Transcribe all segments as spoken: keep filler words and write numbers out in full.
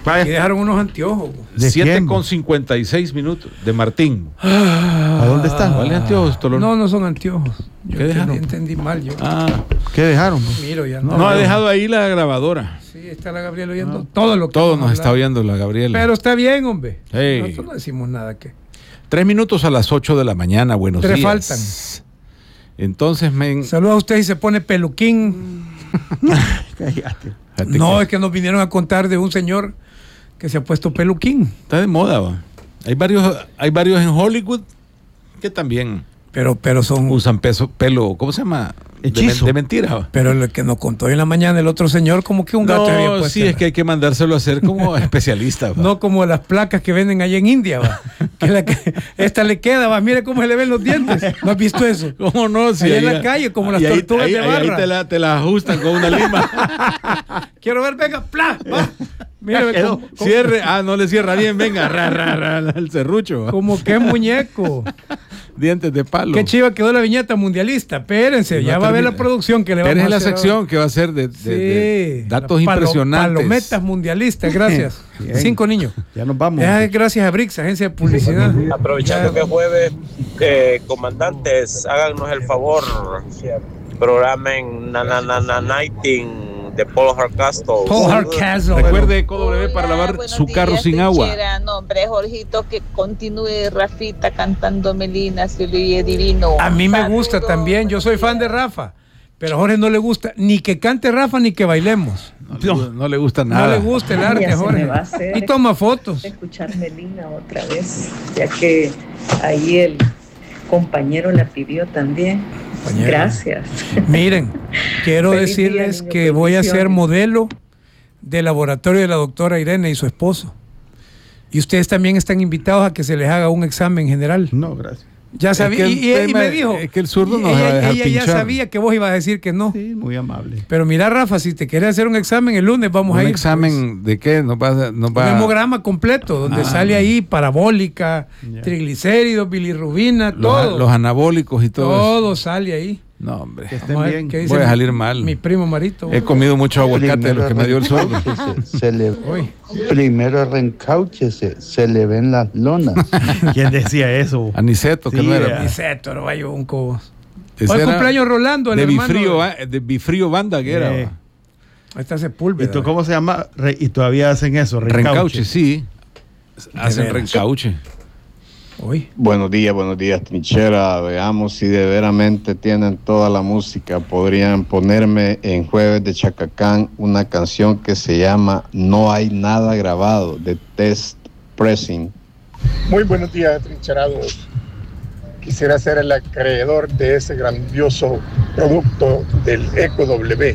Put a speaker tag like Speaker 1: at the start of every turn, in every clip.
Speaker 1: Y dejaron unos anteojos.
Speaker 2: siete con cincuenta y seis minutos de Martín.
Speaker 3: ¿A dónde están?
Speaker 2: ¿Cuáles anteojos, Tolón?
Speaker 1: No, no son anteojos. Yo
Speaker 2: ¿Qué dejaron?
Speaker 1: Entendí mal yo.
Speaker 2: Ah.
Speaker 3: ¿Qué dejaron?
Speaker 1: Miro, ya
Speaker 2: No,
Speaker 1: no.
Speaker 2: no ha dejado ahí la grabadora.
Speaker 1: Sí, está la Gabriela oyendo no. todo lo que
Speaker 2: Todo nos
Speaker 1: hablar.
Speaker 2: está oyendo la Gabriela.
Speaker 1: Pero está bien, hombre.
Speaker 2: Hey.
Speaker 1: Nosotros no decimos nada que.
Speaker 2: Tres minutos a las ocho de la mañana. Buenos
Speaker 1: Tres
Speaker 2: días.
Speaker 1: faltan.
Speaker 2: Entonces, men.
Speaker 1: Saludos a usted y se pone peluquín.
Speaker 3: Cállate.
Speaker 1: No, es que nos vinieron a contar de un señor que se ha puesto peluquín.
Speaker 2: Está de moda, va. Hay varios, hay varios en Hollywood que también
Speaker 1: pero, pero son
Speaker 2: usan peso, pelo, ¿cómo se llama?
Speaker 3: Hechizo.
Speaker 2: De, de mentira. Va.
Speaker 1: Pero lo que nos contó hoy en la mañana el otro señor, como que un gato
Speaker 2: no,
Speaker 1: había puesto.
Speaker 2: sí, es que hay que mandárselo a hacer como especialista. Va.
Speaker 1: No como las placas que venden allá en India, va. Que la que, esta le queda, va. Mire cómo se le ven los dientes. ¿No has visto eso?
Speaker 2: ¿Cómo no? Si
Speaker 1: allá
Speaker 2: ahí,
Speaker 1: en la calle, como las
Speaker 2: ahí,
Speaker 1: tortugas
Speaker 2: ahí,
Speaker 1: de
Speaker 2: ahí,
Speaker 1: barra.
Speaker 2: Ahí te la, te la ajustan con una lima.
Speaker 1: Quiero ver, venga, ¡plá! Va. Mire,
Speaker 2: como, como, cierre. Ah, no le cierra bien, venga, ra, ra, ra, el serrucho. Va.
Speaker 1: Como que muñeco.
Speaker 2: Dientes de palo.
Speaker 1: Qué chiva quedó la viñeta mundialista. Espérense, ya va a ver la producción que le vamos a hacer.
Speaker 2: la sección ahora. Que va a ser de, de,
Speaker 1: sí,
Speaker 2: de datos
Speaker 1: palo,
Speaker 2: impresionantes.
Speaker 1: Palometas mundialistas, gracias. Cinco niños.
Speaker 3: Ya nos vamos.
Speaker 1: Ya, gracias a Brix, agencia de publicidad.
Speaker 4: Aprovechando ya. que es jueves, eh, comandantes, háganos el favor, programen na na na na nighting de Paul Hardcastle.
Speaker 1: Paul Hardcastle.
Speaker 2: Recuerde Eco W para lavar
Speaker 5: Hola,
Speaker 2: su carro
Speaker 5: días,
Speaker 2: sin agua.
Speaker 5: No, hombre, Jorgito, que continúe Rafita cantando Melina, se le oye divino.
Speaker 1: A mí me
Speaker 5: Saludos,
Speaker 1: gusta también, yo soy fan de Rafa, pero a Jorge no le gusta ni que cante Rafa ni que bailemos.
Speaker 2: No, no, no le gusta nada.
Speaker 1: No le gusta el arte, Jorge. Y toma fotos.
Speaker 6: Escuchar Melina otra vez, ya que ahí el compañero la pidió también. Compañero. Gracias.
Speaker 1: Miren, quiero
Speaker 6: Feliz
Speaker 1: decirles
Speaker 6: día,
Speaker 1: que voy a ser modelo del laboratorio de la doctora Irene y su esposo. Y ustedes también están invitados a que se les haga un examen general.
Speaker 3: No, gracias.
Speaker 1: Ya sabía,
Speaker 2: es
Speaker 1: y, y, y me dijo,
Speaker 2: es que el zurdo no
Speaker 1: ella,
Speaker 2: va a dejar
Speaker 1: ella
Speaker 2: pinchar.
Speaker 1: ya sabía que vos ibas a decir que no.
Speaker 3: Sí, muy amable.
Speaker 1: Pero mira, Rafa, si te quieres hacer un examen el lunes, vamos
Speaker 2: ¿Un
Speaker 1: a ir.
Speaker 2: ¿Un examen pues, de qué? Nos va, nos va...
Speaker 1: Un hemograma completo, donde ah, sale ahí parabólica, yeah. triglicéridos, bilirrubina,
Speaker 2: los,
Speaker 1: todo.
Speaker 2: Los anabólicos y todo
Speaker 1: Todo
Speaker 2: eso.
Speaker 1: sale ahí.
Speaker 2: No, hombre.
Speaker 3: Que estén bien.
Speaker 2: Voy a salir mal.
Speaker 1: Mi primo Marito.
Speaker 2: He comido mucho aguacate de lo que me dio el sol.
Speaker 7: Se, se le, primero reencauchese, se le ven las lonas.
Speaker 3: ¿Quién decía eso?
Speaker 2: Aniceto, que sí, no era.
Speaker 1: Aniceto, no vaya un cobo. Hoy cumpleaños Rolando, el
Speaker 2: de
Speaker 1: hermano.
Speaker 2: Bifrío, de Bifrío Banda, que era.
Speaker 3: Eh.
Speaker 1: Ahí está Sepúlveda.
Speaker 3: ¿Y tú cómo se llama? Re, y todavía hacen eso, reencauche.
Speaker 2: Reencauche, sí. Hacen reencauche.
Speaker 1: Hoy.
Speaker 8: Buenos días, buenos días, Trinchera. Veamos si de veramente tienen toda la música. Podrían ponerme en Jueves de Chacacán una canción que se llama No hay nada grabado, de Test Pressing.
Speaker 9: Muy buenos días, trincherados. Quisiera ser el acreedor de ese grandioso producto del Eco W.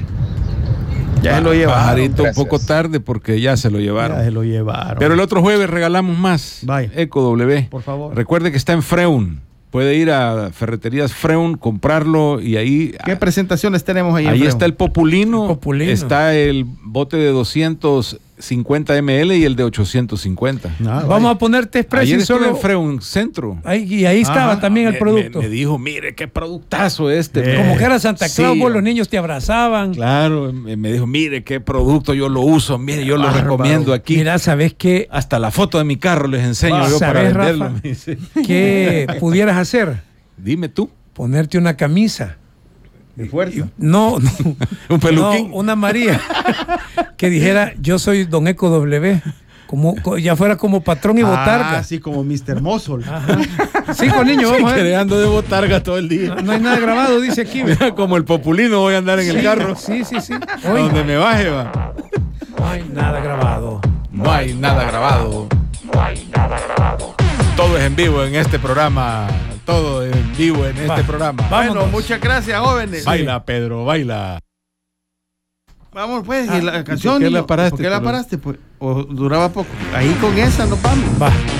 Speaker 3: Ya se lo llevaron.
Speaker 2: Pajarito un poco tarde porque ya se lo llevaron.
Speaker 3: Ya se lo llevaron.
Speaker 2: Pero el otro jueves regalamos más.
Speaker 3: Vaya.
Speaker 2: Eco W.
Speaker 3: Por favor.
Speaker 2: Recuerde que está en Freun. Puede ir a Ferreterías Freun, comprarlo y ahí...
Speaker 3: ¿Qué presentaciones tenemos ahí?
Speaker 2: Ahí está el populino,
Speaker 1: el populino,
Speaker 2: está el bote de doscientos cincuenta mililitros y el de ochocientos cincuenta.
Speaker 3: Ah,
Speaker 1: vamos a poner test pressing.
Speaker 2: Ayer estuve
Speaker 1: solo
Speaker 2: en Freun Centro.
Speaker 1: Ahí, y ahí estaba
Speaker 2: Ajá,
Speaker 1: también el
Speaker 2: me,
Speaker 1: producto.
Speaker 2: Me, me dijo, mire, qué productazo este.
Speaker 1: Eh, Como que era Santa Claus,
Speaker 2: sí,
Speaker 1: vos, los niños te abrazaban.
Speaker 2: Claro, me, me dijo, mire, qué producto yo lo uso, mire, yo lo
Speaker 1: Bárbaro.
Speaker 2: recomiendo aquí.
Speaker 1: Mira, ¿sabes qué?
Speaker 2: Hasta la foto de mi carro les enseño yo para venderlo.
Speaker 1: Rafa, ¿qué pudieras hacer?
Speaker 2: Dime tú.
Speaker 1: Ponerte una camisa.
Speaker 3: ¿De fuerza?
Speaker 1: No, no.
Speaker 2: Un peluquín.
Speaker 1: No, una María que dijera, yo soy Don Eco W. Como, ya fuera como patrón y
Speaker 3: ah,
Speaker 1: botarga.
Speaker 3: Así como mister Muscle.
Speaker 1: Cinco niños, vamos
Speaker 2: sí,
Speaker 1: a ver.
Speaker 2: Ando de botarga todo el día.
Speaker 1: No, no hay nada grabado, dice aquí.
Speaker 2: Mira, como el populino voy a andar en
Speaker 1: sí,
Speaker 2: el carro.
Speaker 1: Sí, sí, sí.
Speaker 2: Hoy, donde me baje, va.
Speaker 1: No hay nada grabado.
Speaker 2: No hay nada grabado.
Speaker 1: No hay nada grabado.
Speaker 2: Todo es en vivo en este programa. Todo en vivo en este Va, programa.
Speaker 3: Vámonos. Bueno, muchas gracias, jóvenes.
Speaker 2: Baila, Pedro, baila.
Speaker 3: Vamos, pues, ah, y la canción.
Speaker 2: ¿Por qué la paraste?
Speaker 3: ¿Por qué la paraste? Pues, o duraba poco. Ahí con esa nos vamos.
Speaker 1: Va.